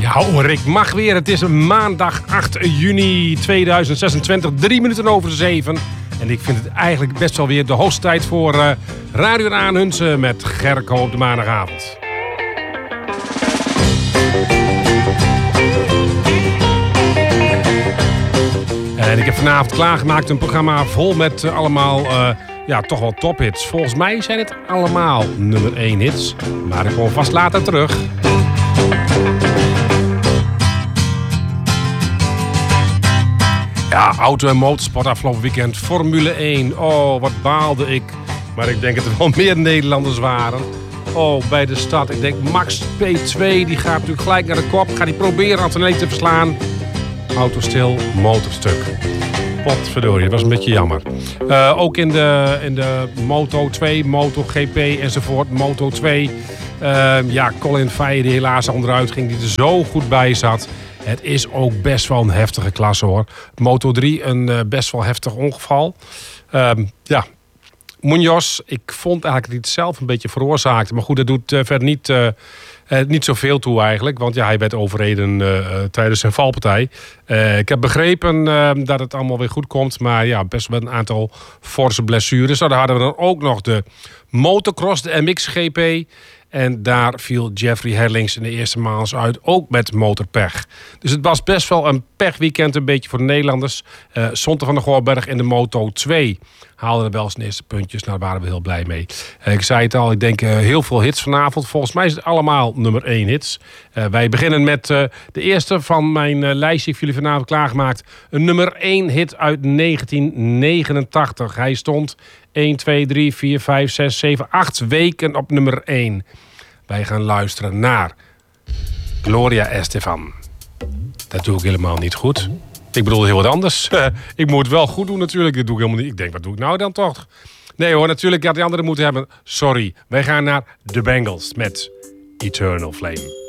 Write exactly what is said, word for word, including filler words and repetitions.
Ja hoor, ik mag weer. Het is maandag acht juni tweeduizend zesentwintig, drie minuten over zeven. En ik vind het eigenlijk best wel weer de hoogste tijd voor uh, Radio Aanhunsen met Gerco op de maandagavond. En ik heb vanavond klaargemaakt een programma vol met uh, allemaal uh, ja, toch wel tophits. Volgens mij zijn het allemaal nummer één hits. Maar ik kom vast later terug. Ja, auto- en motorsport afgelopen weekend. Formule één. Oh, wat baalde ik. Maar ik denk dat er wel meer Nederlanders waren. Oh, bij de start. Ik denk Max P twee, die gaat natuurlijk gelijk naar de kop. Gaat hij proberen Antonelli te verslaan. Auto stil, motor stuk. Potverdorie, dat was een beetje jammer. Uh, ook in de, in de Moto twee, MotoGP enzovoort. Moto twee. Uh, ja, Colin Veyer die helaas onderuit ging. Die er zo goed bij zat. Het is ook best wel een heftige klasse hoor. Moto drie, een uh, best wel heftig ongeval. Uh, ja, Munoz, ik vond eigenlijk dat hij het zelf een beetje veroorzaakte. Maar goed, dat doet uh, verder niet, uh, uh, niet zoveel toe eigenlijk. Want ja, hij werd overreden uh, tijdens zijn valpartij. Uh, ik heb begrepen uh, dat het allemaal weer goed komt. Maar ja, best wel een aantal forse blessures. Nou, dan hadden we dan ook nog de motocross, de M X G P. En daar viel Jeffrey Herlings in de eerste maals uit, ook met motorpech. Dus het was best wel een pechweekend een beetje voor de Nederlanders. Uh, Sonte van der Goorberg in de Moto twee haalde er wel zijn eerste puntjes. Nou, daar waren we heel blij mee. Uh, ik zei het al, ik denk uh, heel veel hits vanavond. Volgens mij is het allemaal nummer één hits. Uh, wij beginnen met uh, de eerste van mijn uh, lijstje. Ik heb jullie vanavond klaargemaakt. Een nummer één hit uit negentien negenentachtig. Hij stond één, twee, drie, vier, vijf, zes, zeven, acht weken op nummer één. Wij gaan luisteren naar Gloria Estefan. Dat doe ik helemaal niet goed. Ik bedoel heel wat anders. Ik moet het wel goed doen natuurlijk. Dat doe ik helemaal niet. Ik denk, wat doe ik nou dan toch? Nee hoor, natuurlijk had die anderen moeten hebben. Sorry. Wij gaan naar The Bangles met Eternal Flame.